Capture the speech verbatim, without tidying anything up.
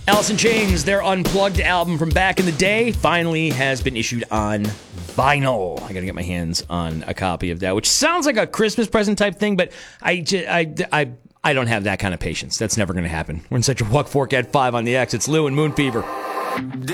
Alice in Chains, their Unplugged album from back in the day, finally has been issued on vinyl. I gotta get my hands on a copy of that, which sounds like a Christmas present type thing, but I, j- I, I, I don't have that kind of patience. That's never gonna happen. We're in such a Walk Fork at five on the X. It's Lou and Moon Fever.